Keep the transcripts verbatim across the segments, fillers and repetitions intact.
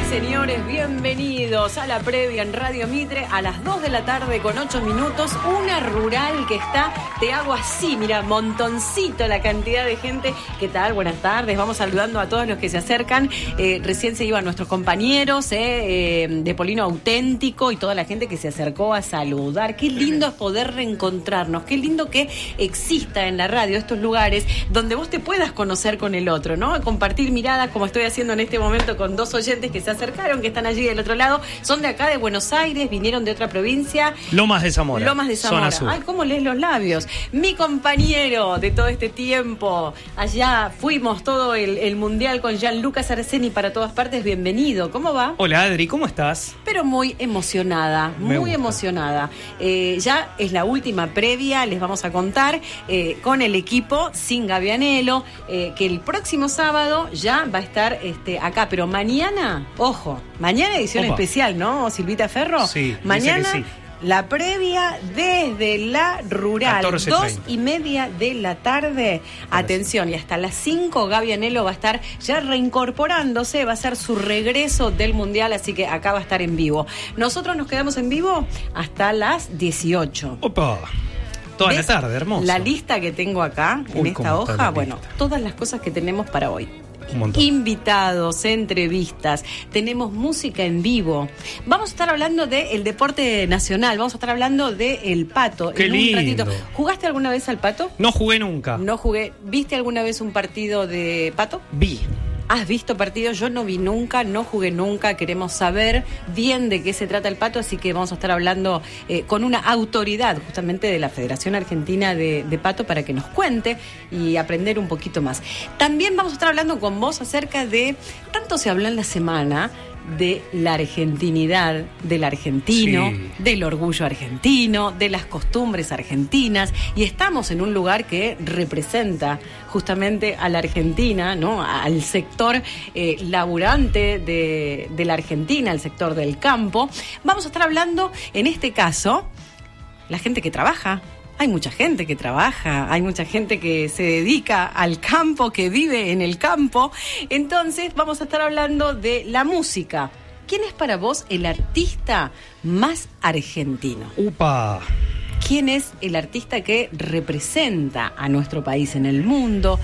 señores, bienvenidos a la previa en Radio Mitre a las dos de la tarde con ocho minutos. Una rural que está, te hago así, mira, montoncito la cantidad de gente. ¿Qué tal? Buenas tardes. Vamos saludando a todos los que se acercan. Eh, recién se iban nuestros compañeros eh, eh, de Polino Auténtico y toda la gente que se acercó a saludar. Qué lindo es poder reencontrarnos. Qué lindo que exista en la radio estos lugares donde vos te puedas conocer con el otro, ¿no? Compartir miradas como estoy haciendo en este momento con dos oyentes que se acercaron, que están allí del otro lado. Son de acá, de Buenos Aires, vinieron de otra provincia. Lomas de Zamora. Lomas de Zamora. Ay, cómo lees los labios. Mi compañero de todo este tiempo. Allá fuimos todo el, el mundial con Gianluca Saraceni para todas partes. Bienvenido. ¿Cómo va? Hola, Adri, ¿cómo estás? Pero muy emocionada, Me muy gusta. emocionada. Eh, ya es la última previa, les vamos a contar eh, con el equipo sin Gavianelo, eh, que el próximo sábado ya va a estar este, acá, pero mañana, ojo, mañana edición Opa. especial, ¿no, Silvita Ferro? Sí, mañana dice que sí. La previa desde la rural, catorce dos treinta. y media de la tarde. Atención, y hasta las cinco Gavianelo va a estar ya reincorporándose, va a ser su regreso del Mundial, así que acá va a estar en vivo. Nosotros nos quedamos en vivo hasta las dieciocho. Opa, toda la ¿Ves tarde, hermoso. La lista que tengo acá en Uy, esta cómo está hoja, la bueno, lista. todas las cosas que tenemos para hoy. Un montón. Invitados, entrevistas, tenemos música en vivo. Vamos a estar hablando del deporte nacional, vamos a estar hablando del pato. Qué en un lindo. ratito. ¿Jugaste alguna vez al pato? No jugué nunca. No jugué. ¿Viste alguna vez un partido de pato? Vi. ¿Has visto partidos? Yo no vi nunca, no jugué nunca. Queremos saber bien de qué se trata el pato, así que vamos a estar hablando eh, con una autoridad justamente de la Federación Argentina de, de Pato para que nos cuente y aprender un poquito más. También vamos a estar hablando con vos acerca de, tanto se habló en la semana, de la argentinidad del argentino, Sí. del orgullo argentino, de las costumbres argentinas, y estamos en un lugar que representa justamente a la Argentina, ¿no? Al sector eh, laburante de, de la Argentina, al sector del campo. Vamos a estar hablando, en este caso, la gente que trabaja. Hay mucha gente que trabaja, hay mucha gente que se dedica al campo, que vive en el campo. Entonces vamos a estar hablando de la música. ¿Quién es para vos el artista más argentino? Upa. ¿Quién es el artista que representa a nuestro país en el mundo?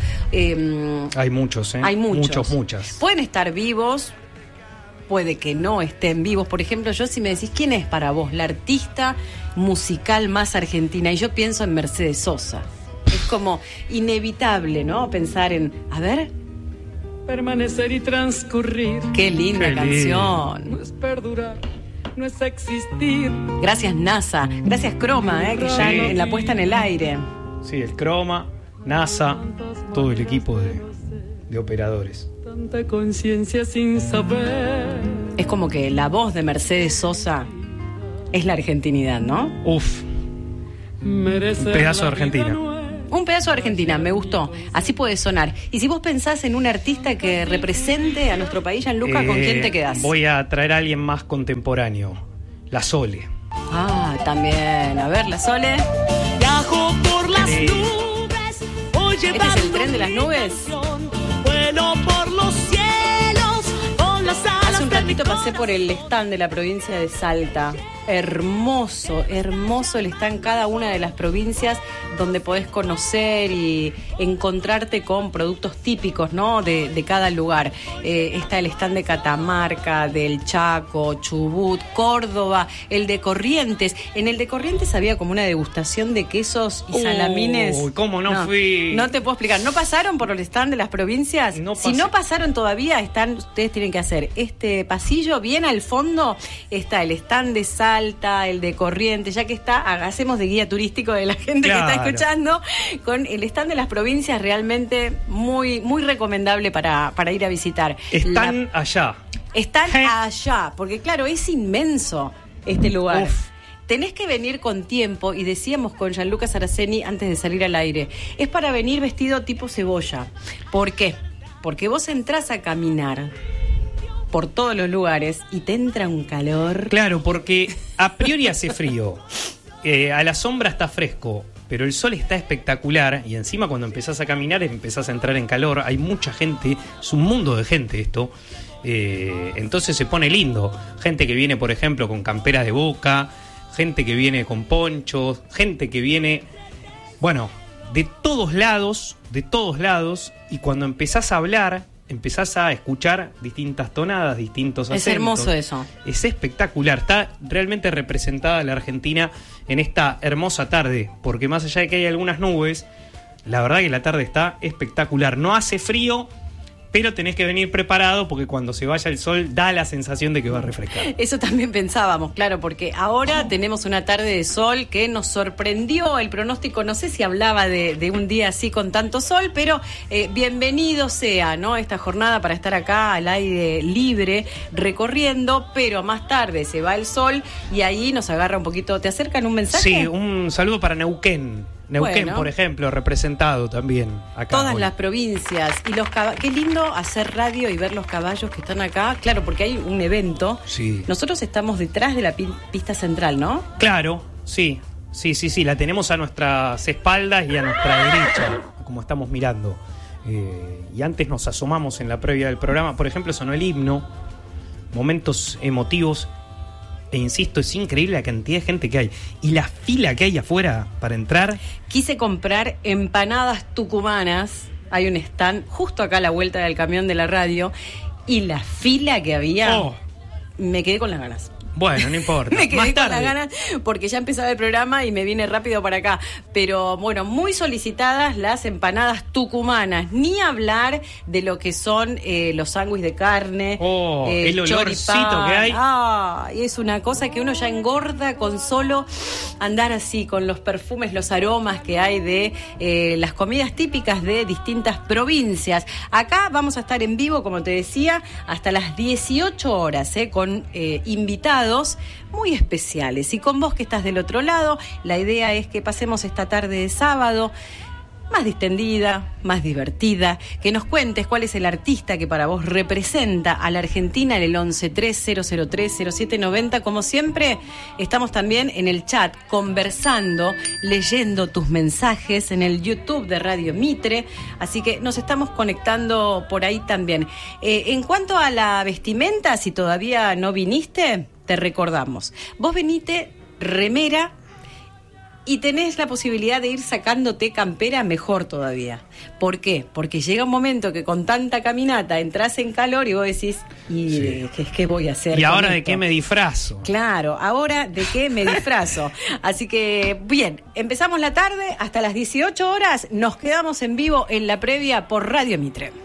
Eh, Hay muchos, ¿eh? hay muchos. Muchos, muchas. Pueden estar vivos, puede que no estén vivos. Por ejemplo, yo si me decís, ¿quién es para vos la artista musical más argentina? Y yo pienso en Mercedes Sosa. Es como inevitable, ¿no? Pensar en, a ver, Permanecer y transcurrir. qué linda Qué canción. No es perdurar, no es existir. Gracias NASA, gracias Croma, ¿eh? Que ya Sí. en, en la puesta en el aire. Sí, el Croma, NASA, todo el equipo de, de operadores. Tanta conciencia sin saber. Es como que la voz de Mercedes Sosa es la argentinidad, ¿no? Uf, Merecer Un pedazo de la vida Argentina. no es Un pedazo de Argentina, me gustó. Así puede sonar. Y si vos pensás en un artista que represente a nuestro país, Gianluca, ¿con eh, quién te quedás? Voy a traer a alguien más contemporáneo. La Sole. Ah, también. A ver, la Sole. Viajo por las Sí. nubes, voy ¿Este es llevando el tren de las mi nubes? canción. Vuelo por los cielos, con las alas Hace un de mi ratito pasé por corazón. el stand de la provincia de Salta. Hermoso, hermoso el stand, cada una de las provincias donde podés conocer y encontrarte con productos típicos, ¿no? de, de cada lugar. Eh, está el stand de Catamarca, del Chaco, Chubut, Córdoba, el de Corrientes. En el de Corrientes había como una degustación de quesos y salamines. Uy, ¿cómo no fui? No te puedo explicar. ¿No pasaron por el stand de las provincias? No si pasé. no pasaron todavía, están, ustedes tienen que hacer este pasillo, bien al fondo está el stand de Salta, el de Corrientes, ya que está, hacemos de guía turístico de la gente Claro. que está escuchando, con el stand de las provincias realmente muy, muy recomendable para, para ir a visitar. Están La- allá. están Je. allá, porque claro, es inmenso este lugar. Uf. Tenés que venir con tiempo, y decíamos con Gianluca Saraceni antes de salir al aire, es para venir vestido tipo cebolla. ¿Por qué? Porque vos entrás a caminar por todos los lugares y te entra un calor. Claro, porque a priori hace frío, eh, a la sombra está fresco, pero el sol está espectacular y encima cuando empezás a caminar empezás a entrar en calor, hay mucha gente, es un mundo de gente esto, Eh, entonces se pone lindo. Gente que viene, por ejemplo, con camperas de Boca, gente que viene con ponchos, gente que viene, bueno, de todos lados, de todos lados, y cuando empezás a hablar, empezás a escuchar distintas tonadas, distintos acentos. Es hermoso eso. Es espectacular, está realmente representada la Argentina en esta hermosa tarde, porque más allá de que hay algunas nubes, la verdad que la tarde está espectacular. No hace frío, pero tenés que venir preparado porque cuando se vaya el sol da la sensación de que va a refrescar. Eso también pensábamos, claro, porque ahora tenemos una tarde de sol que nos sorprendió el pronóstico. No sé si hablaba de, de un día así con tanto sol, pero eh, bienvenido sea, ¿no? Esta jornada para estar acá al aire libre recorriendo, pero más tarde se va el sol y ahí nos agarra un poquito. ¿Te acercan un mensaje? Sí, un saludo para Neuquén. Neuquén, bueno, por ejemplo, representado también acá. Todas hoy. las provincias y los caballos. Qué lindo hacer radio y ver los caballos que están acá. Claro, porque hay un evento. Sí. Nosotros estamos detrás de la pi- pista central, ¿no? Claro, sí, sí, sí, sí. La tenemos a nuestras espaldas y a nuestra derecha, como estamos mirando. Eh, y antes nos asomamos en la previa del programa. Por ejemplo, sonó el himno. Momentos emotivos. E insisto, es increíble la cantidad de gente que hay. Y la fila que hay afuera para entrar. Quise comprar empanadas tucumanas. Hay un stand justo acá a la vuelta del camión de la radio. Y la fila que había, Oh. me quedé con las ganas. Bueno, no importa. Me quedé Más con tarde. las ganas porque ya empezaba el programa y me vine rápido para acá. Pero bueno, muy solicitadas las empanadas tucumanas. Ni hablar de lo que son eh, los sándwiches de carne. Oh, eh, el olorcito choripán. que hay. Ah, y es una cosa que uno ya engorda con solo andar así, con los perfumes, los aromas que hay de eh, las comidas típicas de distintas provincias. Acá vamos a estar en vivo, como te decía, hasta las dieciocho horas, eh, con eh, invitados muy especiales. Y con vos que estás del otro lado, la idea es que pasemos esta tarde de sábado más distendida, más divertida, que nos cuentes cuál es el artista que para vos representa a la Argentina en el once tres cero cero tres cero siete noventa. Como siempre, estamos también en el chat conversando, leyendo tus mensajes en el YouTube de Radio Mitre, así que nos estamos conectando por ahí también. Eh, en cuanto a la vestimenta, si todavía no viniste, te recordamos. Vos venite remera y tenés la posibilidad de ir sacándote campera, mejor todavía. ¿Por qué? Porque llega un momento que con tanta caminata entras en calor y vos decís, ¿y Sí. de qué, qué voy a hacer? ¿Y con ahora de esto? qué me disfrazo? Claro, ahora de qué me disfrazo. Así que, bien, empezamos la tarde, hasta las dieciocho horas, nos quedamos en vivo en la previa por Radio Mitre.